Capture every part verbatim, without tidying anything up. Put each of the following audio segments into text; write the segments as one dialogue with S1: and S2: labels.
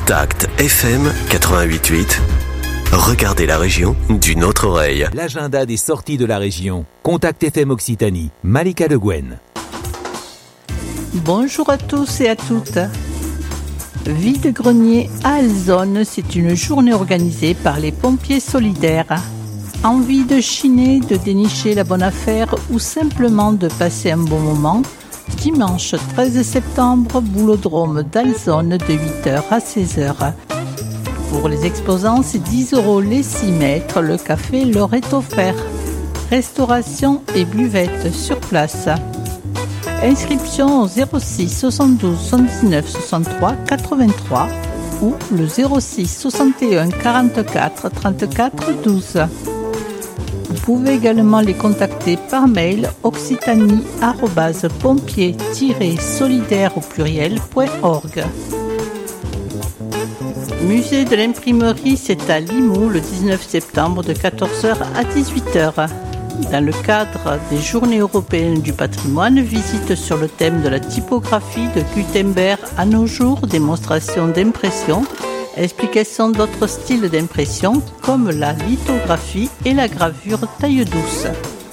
S1: Contact F M quatre-vingt-huit virgule huit. Regardez la région d'une autre oreille.
S2: L'agenda des sorties de la région. Contact F M Occitanie. Malika Le Guen.
S3: Bonjour à tous et à toutes. Vide-grenier à Alzonne, c'est une journée organisée par les pompiers solidaires. Envie de chiner, de dénicher la bonne affaire ou simplement de passer un bon moment? Dimanche treize septembre, boulodrome d'Alzonne de huit heures à seize heures. Pour les exposants, c'est dix euros les six mètres. Le café leur est offert. Restauration et buvette sur place. Inscription au zéro six soixante-douze soixante-dix-neuf soixante-trois quatre-vingt-trois ou le zéro six soixante et un quarante-quatre trente-quatre douze. Vous pouvez également les contacter par mail occitanie arobase pompier tiret solidaire au pluriel point org. Musée de l'imprimerie, c'est à Limoux le dix-neuf septembre de quatorze heures à dix-huit heures. Dans le cadre des Journées européennes du patrimoine, visite sur le thème de la typographie de Gutenberg à nos jours, démonstration d'impression, explication d'autres styles d'impression comme la lithographie et la gravure taille douce.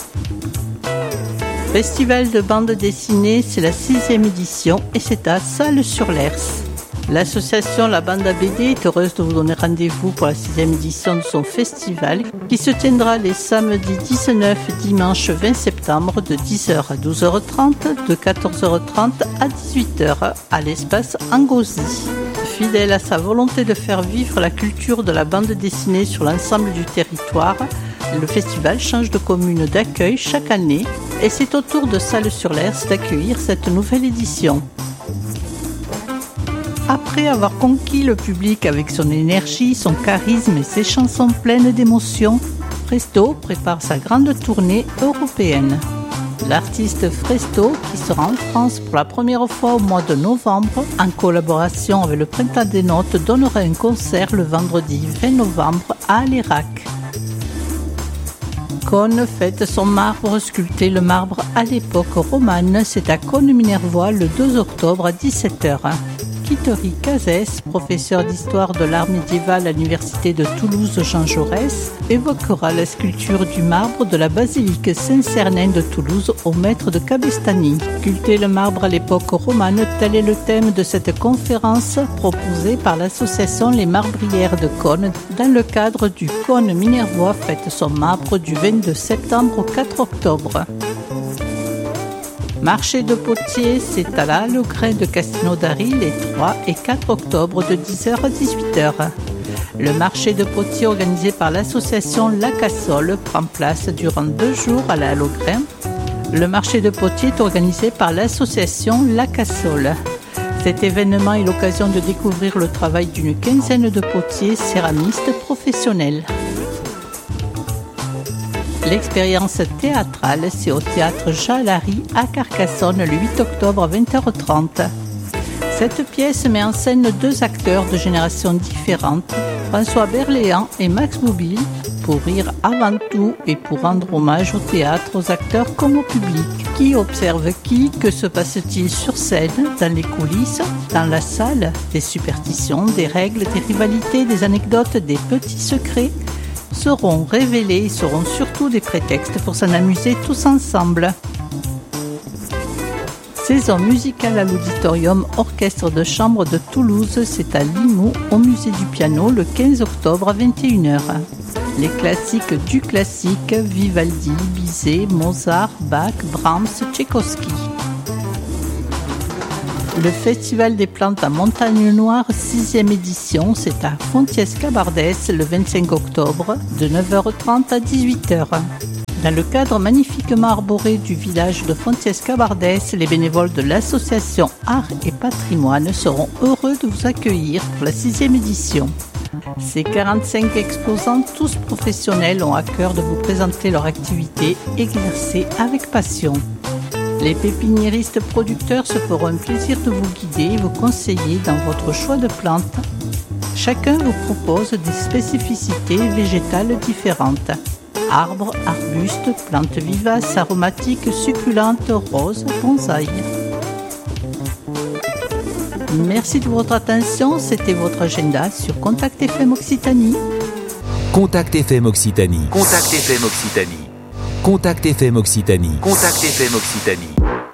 S3: Festival de bande dessinée, c'est la sixième édition et c'est à Salles-sur-l'Hers. L'association La Bande à B D est heureuse de vous donner rendez-vous pour la sixième édition de son festival qui se tiendra les samedis dix-neuf et dimanche vingt septembre de dix heures à douze heures trente, de quatorze heures trente à dix-huit heures à l'espace Angozi. Fidèle à sa volonté de faire vivre la culture de la bande dessinée sur l'ensemble du territoire, le festival change de commune d'accueil chaque année et c'est au tour de Salles-sur-l'Hers d'accueillir cette nouvelle édition. Après avoir conquis le public avec son énergie, son charisme et ses chansons pleines d'émotions, Fresto prépare sa grande tournée européenne. L'artiste Fresto, qui sera en France pour la première fois au mois de novembre, en collaboration avec le Printemps des Notes, donnera un concert le vendredi vingt novembre à Alérac. Cône fête son marbre, sculpté le marbre à l'époque romane, c'est à Cône-Minervois le deux octobre à dix-sept heures. Kiteri Cazès, professeur d'histoire de l'art médiéval à l'université de Toulouse Jean Jaurès, évoquera la sculpture du marbre de la basilique Saint-Cernin de Toulouse au maître de Cabestany. Sculpter le marbre à l'époque romane, tel est le thème de cette conférence proposée par l'association Les Marbrières de Cône dans le cadre du Cône Minervois fête son marbre du vingt-deux septembre au quatre octobre. Marché de Potier, c'est à la Hallegrain de Castelnaudary les trois et quatre octobre de dix heures à dix-huit heures. Le marché de Potier organisé par l'association La Cassole prend place durant deux jours à la Hallegrain. Le marché de Potier est organisé par l'association La Cassole. Cet événement est l'occasion de découvrir le travail d'une quinzaine de potiers céramistes professionnels. L'expérience théâtrale, c'est au théâtre Jalary à Carcassonne le huit octobre à vingt heures trente. Cette pièce met en scène deux acteurs de générations différentes, François Berléand et Max Boublil, pour rire avant tout et pour rendre hommage au théâtre, aux acteurs comme au public. Qui observe qui? Que se passe-t-il sur scène, dans les coulisses, dans la salle? Des superstitions, des règles, des rivalités, des anecdotes, des petits secrets seront révélés et seront surtout des prétextes pour s'en amuser tous ensemble. Saison musicale à l'Auditorium Orchestre de Chambre de Toulouse, c'est à Limoux, au Musée du Piano, le quinze octobre à vingt et une heures. Les classiques du classique, Vivaldi, Bizet, Mozart, Bach, Brahms, Tchaïkovski. Le Festival des plantes à Montagne Noire, sixième édition, c'est à Fontiès-Cabardès le vingt-cinq octobre, de neuf heures trente à dix-huit heures. Dans le cadre magnifiquement arboré du village de Fontiès-Cabardès, les bénévoles de l'association Art et Patrimoine seront heureux de vous accueillir pour la sixième édition. Ces quarante-cinq exposants, tous professionnels, ont à cœur de vous présenter leur activité exercée avec passion. Les pépiniéristes producteurs se feront un plaisir de vous guider et vous conseiller dans votre choix de plantes. Chacun vous propose des spécificités végétales différentes. Arbres, arbustes, plantes vivaces, aromatiques, succulentes, roses, bonsaïs. Merci de votre attention, c'était votre agenda sur Contact F M Occitanie.
S2: Contact F M Occitanie. Contact F M Occitanie. Contact F M Occitanie. Contact F M Occitanie.